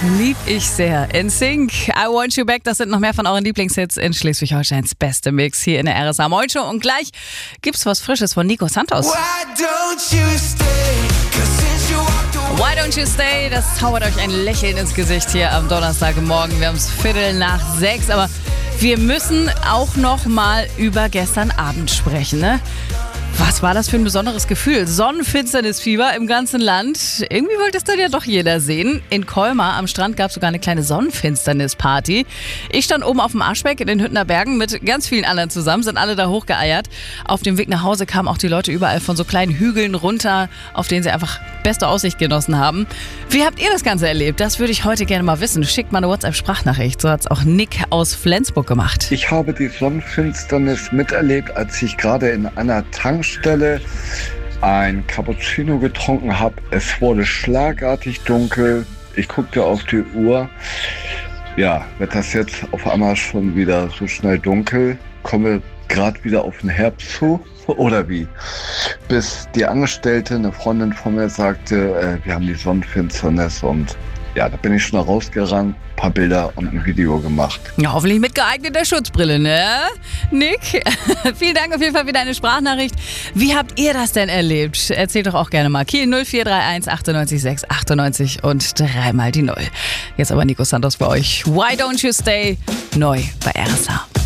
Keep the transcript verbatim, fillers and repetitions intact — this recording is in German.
Lieb ich sehr. In Sync, I Want You Back, das sind noch mehr von euren Lieblingshits in Schleswig-Holsteins beste Mix hier in der R S A Morning Show. Und gleich gibt's was Frisches von Nico Santos. Why don't you stay? 'Cause since you walked away. Why Don't You Stay, das zaubert euch ein Lächeln ins Gesicht hier am Donnerstagmorgen. Wir haben es Viertel nach sechs, aber wir müssen auch noch mal über gestern Abend sprechen, ne? Was war das für ein besonderes Gefühl? Sonnenfinsternisfieber im ganzen Land. Irgendwie wollte es dann ja doch jeder sehen. In Colmar am Strand gab es sogar eine kleine Sonnenfinsternisparty. Ich stand oben auf dem Aschbeck in den Hüttener Bergen mit ganz vielen anderen zusammen, sind alle da hochgeeiert. Auf dem Weg nach Hause kamen auch die Leute überall von so kleinen Hügeln runter, auf denen sie einfach beste Aussicht genossen haben. Wie habt ihr das Ganze erlebt? Das würde ich heute gerne mal wissen. Schickt mal eine WhatsApp-Sprachnachricht. So hat es auch Nick aus Flensburg gemacht. Ich habe die Sonnenfinsternis miterlebt, als ich gerade in einer Tankstelle ein Cappuccino getrunken habe. Es wurde schlagartig dunkel. Ich guckte auf die Uhr. Ja, wird das jetzt auf einmal schon wieder so schnell dunkel? Kommen wir gerade wieder auf den Herbst zu? Oder wie? Bis die Angestellte, eine Freundin von mir, sagte, äh, wir haben die Sonnenfinsternis, und ja, da bin ich schon rausgerannt, ein paar Bilder und ein Video gemacht. Ja, hoffentlich mit geeigneter Schutzbrille, ne? Nick, vielen Dank auf jeden Fall für deine Sprachnachricht. Wie habt ihr das denn erlebt? Erzählt doch auch gerne mal. Kiel null vier drei eins achtundneunzig sechs achtundneunzig und dreimal die Null. Jetzt aber Nico Santos für euch. Why Don't You Stay? Neu bei R S A.